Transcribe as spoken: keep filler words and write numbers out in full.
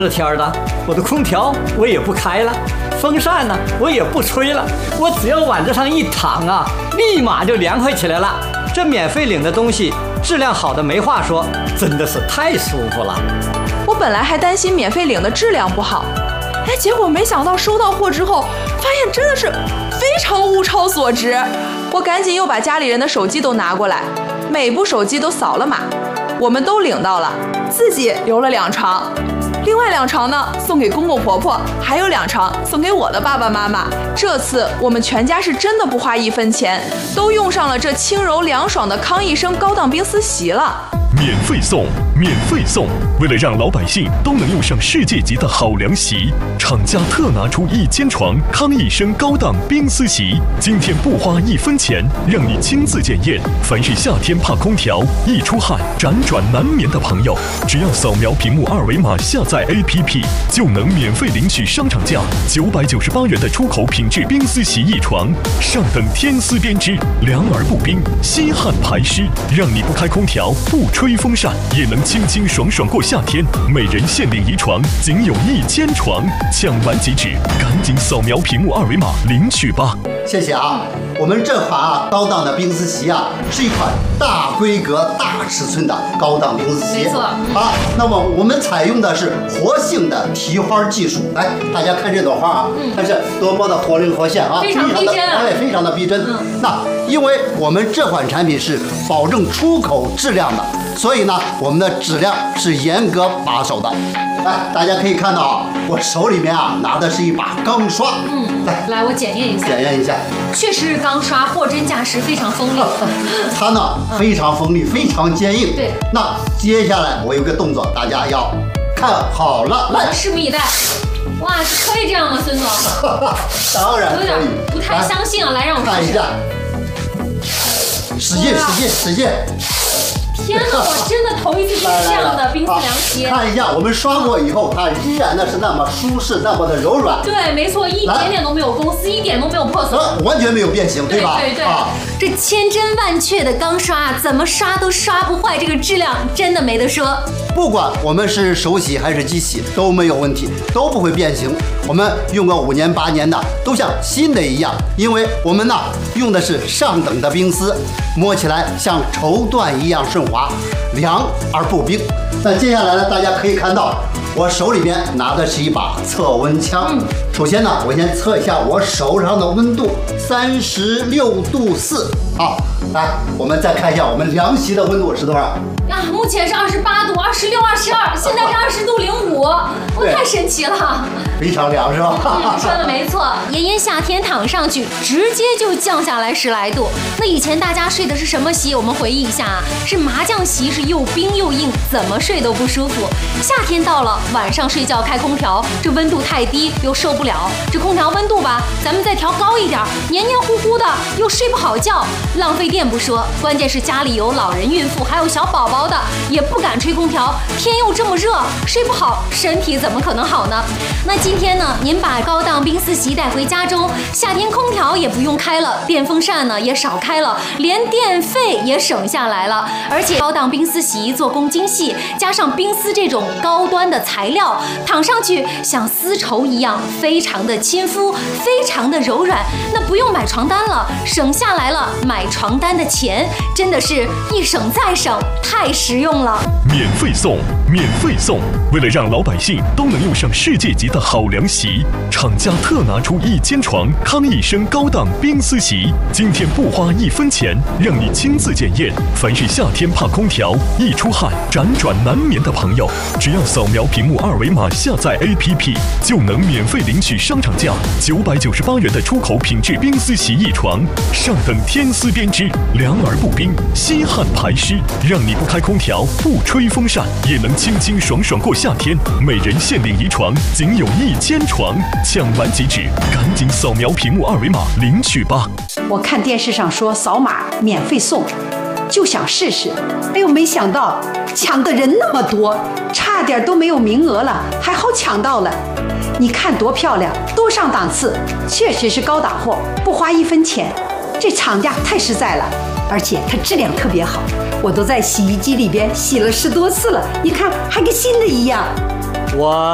这天的，我的空调我也不开了，风扇呢我也不吹了，我只要往这上一躺啊，立马就凉快起来了。这免费领的东西质量好的没话说，真的是太舒服了。 我本来还担心免费领的质量不好，哎，结果没想到收到货之后，发现真的是非常物超所值。我赶紧又把家里人的手机都拿过来，每部手机都扫了码，我们都领到了，自己留了两床。另外两床呢，送给公公婆婆，还有两床送给我的爸爸妈妈。这次我们全家是真的不花一分钱，都用上了这轻柔凉爽的康益生高档冰丝席了。 免费送，免费送！为了让老百姓都能用上世界级的好凉席，厂家特拿出一千床康益生高档冰丝席，今天不花一分钱，让你亲自检验。凡是夏天怕空调、易出汗、辗转难眠的朋友，只要扫描屏幕二维码下载 A P P， 就能免费领取商场价九百九十八元的出口品质冰丝席一床，上等天丝编织，凉而不冰，吸汗排湿，让你不开空调、不吹风扇也能清清爽爽过夏天。每人限领一床，仅有一千床，抢完即止，赶紧扫描屏幕二维码领取吧。 谢谢啊，我们这款啊高档的冰丝席啊，是一款大规格、大尺寸的高档冰丝席。 没错。 啊，那么我们采用的是活性的提花技术。来，大家看这朵花啊，嗯、它是多么的活灵活现啊， 非常逼真啊， 哎，非常的逼真。嗯、那因为我们这款产品是保证出口质量的，所以呢，我们的质量是严格把守的。来，大家可以看到啊，我手里面啊拿的是一把钢刷。 嗯，来，来，我检验一下。 检验一下。 确实是钢刷，货真价实，非常锋利。 它呢非常锋利，非常坚硬。 对。 那接下来我有个动作，大家要看好了，来， 拭目以待。哇，可以这样吗，孙总？ 当然可以。 有点不太相信啊，来让我看一下。使劲，使劲，使劲！ 天哪，我真的头一次见这样的冰丝凉席。 看一下，我们刷过以后，它依然的是那么舒适，那么的柔软。 对，没错，一点点都没有公司，一点都没有破损， 完全没有变形，对吧？ 对对对。 啊， 这千真万确的钢刷，怎么刷都刷不坏，这个质量真的没得说。 不管我们是手洗还是机洗都没有问题，都不会变形。我们用个五年八年的，都像新的一样，因为我们呢用的是上等的冰丝，摸起来像绸缎一样顺滑，凉而不冰。那接下来呢，大家可以看到我手里面拿的是一把测温枪。嗯、首先呢，我先测一下我手上的温度，三十六度四。好，来，我们再看一下我们凉席的温度是多少？ 啊，目前是二十八度、二十六、二十二，现在是二十度零五，我太神奇了， 非常凉是吧？ 嗯，说的没错，炎炎夏天躺上去，直接就降下来十来度。那以前大家睡的是什么席？我们回忆一下啊，是麻将席，是又冰又硬，怎么睡都不舒服。夏天到了，晚上睡觉开空调，这温度太低又受不了，这空调温度吧，咱们再调高一点，黏黏糊糊的又睡不好觉，浪费电不说，关键是家里有老人、孕妇还有小宝宝的，也不敢吹空调，天又这么热，睡不好，身体怎么可能好呢？那今天呢，您把高档冰丝席带回家中，夏天空调也不用开了，电风扇呢也少开了，连电费也省下来了。而且高档冰丝席做工精细，加上冰丝这种高端的材料，躺上去像丝绸一样，非常的亲肤，非常的柔软。那不用买床单了，省下来了买床单的钱，真的是一省再省，太实用了。 免费送，免费送！为了让老百姓都能用上世界级的好凉席，厂家特拿出一千床康益生高档冰丝席，今天不花一分钱，让你亲自检验。凡是夏天怕空调、易出汗、辗转难眠的朋友，只要扫描屏幕二维码下载 A P P， 就能免费领取商场价九百九十八元的出口品质冰丝席一床，上等天丝编织，凉而不冰，吸汗排湿，让你不开空调、不吹风扇也能清清爽爽过夏天。每人限领一床，仅有一千床，抢完即止，赶紧扫描屏幕二维码领取吧。 我看电视上说扫码免费送，就想试试。哎呦，没想到抢的人那么多，差点都没有名额了，还好抢到了。你看多漂亮，多上档次，确实是高档货，不花一分钱。这厂家太实在了，而且它质量特别好，我都在洗衣机里边洗了十多次了，你看还跟新的一样。 我